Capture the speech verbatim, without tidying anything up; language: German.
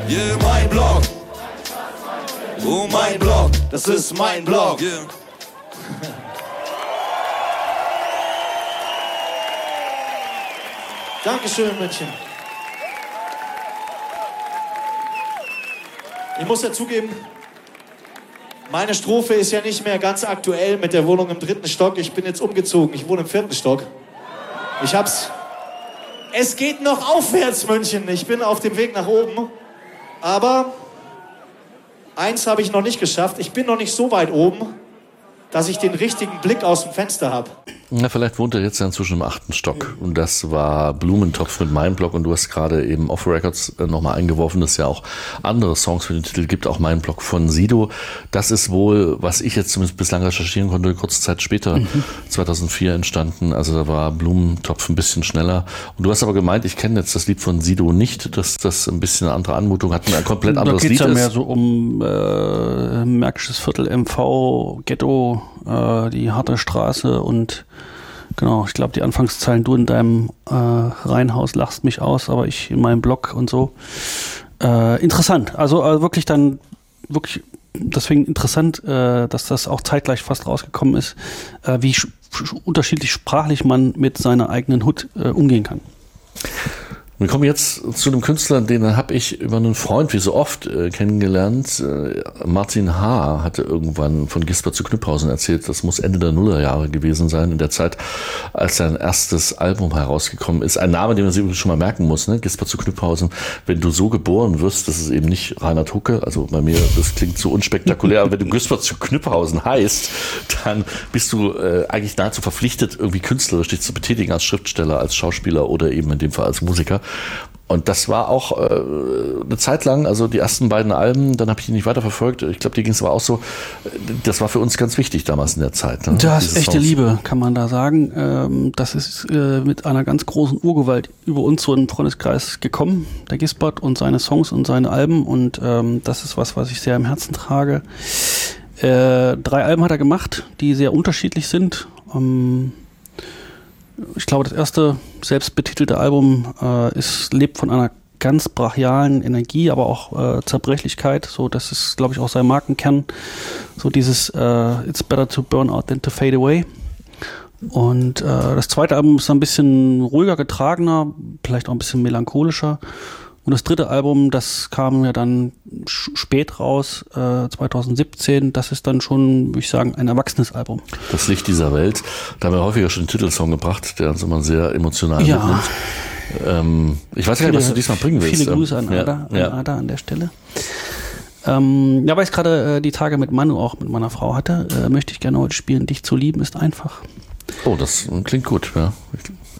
Yeah, mein Blog. Oh, mein Blog, das ist mein Blog. Yeah. Dankeschön, München. Ich muss ja zugeben, meine Strophe ist ja nicht mehr ganz aktuell mit der Wohnung im dritten Stock. Ich bin jetzt umgezogen, ich wohne im vierten Stock. Ich hab's... Es geht noch aufwärts, München. Ich bin auf dem Weg nach oben. Aber eins habe ich noch nicht geschafft. Ich bin noch nicht so weit oben, dass ich den richtigen Blick aus dem Fenster habe. Na, vielleicht wohnt er jetzt ja inzwischen im achten Stock. Und das war Blumentopf mit Mein Blog. Und du hast gerade eben Off Records nochmal eingeworfen, dass es ja auch andere Songs für den Titel gibt, auch Mein Blog von Sido. Das ist wohl, was ich jetzt zumindest bislang recherchieren konnte, kurze Zeit später, mhm. zweitausendvier entstanden. Also da war Blumentopf ein bisschen schneller. Und du hast aber gemeint, ich kenne jetzt das Lied von Sido nicht, dass das ein bisschen eine andere Anmutung hat, ein komplett anderes Lied ist. Da geht es ja mehr so um äh, Märkisches Viertel, M V, Ghetto, äh, die harte Straße und genau, ich glaube, die Anfangszeilen, du in deinem äh, Reihenhaus lachst mich aus, aber ich in meinem Blog und so. Äh, interessant. Also äh, wirklich dann, wirklich, deswegen interessant, äh, dass das auch zeitgleich fast rausgekommen ist, äh, wie sch- unterschiedlich sprachlich man mit seiner eigenen Hut äh, umgehen kann. Wir kommen jetzt zu einem Künstler, den habe ich über einen Freund, wie so oft, äh, kennengelernt. Äh, Martin H. hatte irgendwann von Gisbert zu Knüpphausen erzählt, das muss Ende der Nullerjahre gewesen sein, in der Zeit, als sein erstes Album herausgekommen ist. Ein Name, den man sich übrigens schon mal merken muss, ne? Gisbert zu Knüpphausen. Wenn du so geboren wirst, das ist eben nicht Reinhard Hucke, also bei mir, das klingt so unspektakulär, aber wenn du Gisbert zu Knüpphausen heißt, dann bist du äh, eigentlich nahezu verpflichtet, irgendwie künstlerisch dich zu betätigen als Schriftsteller, als Schauspieler oder eben in dem Fall als Musiker. Und das war auch äh, eine Zeit lang, also die ersten beiden Alben, dann habe ich die nicht weiterverfolgt. Ich glaube, dir ging es aber auch so, das war für uns ganz wichtig damals in der Zeit. Ne? Das ist echte Songs. Liebe, kann man da sagen. Ähm, das ist äh, mit einer ganz großen Urgewalt über uns so in den Freundeskreis gekommen, der Gisbert und seine Songs und seine Alben. Und ähm, das ist was, was ich sehr im Herzen trage. Äh, drei Alben hat er gemacht, die sehr unterschiedlich sind. Ähm, Ich glaube, das erste selbstbetitelte Album äh, ist, lebt von einer ganz brachialen Energie, aber auch äh, Zerbrechlichkeit. So, das ist, glaube ich, auch sein Markenkern. So dieses äh, It's better to burn out than to fade away. Und äh, das zweite Album ist ein bisschen ruhiger getragener, vielleicht auch ein bisschen melancholischer. Und das dritte Album, das kam ja dann spät raus, äh, zweitausendsiebzehn. Das ist dann schon, würde ich sagen, ein erwachsenes Album. Das Licht dieser Welt. Da haben wir häufiger schon den Titelsong gebracht, der uns immer sehr emotional ja. mitnimmt. Ähm, ich weiß gar nicht, was du diesmal bringen willst. Viele Grüße an ja. Ada, an, ja. Ada an der Stelle. Ähm, ja, weil ich gerade äh, die Tage mit Manu, auch mit meiner Frau hatte, äh, möchte ich gerne heute spielen. Dich zu lieben ist einfach. Oh, das klingt gut, ja.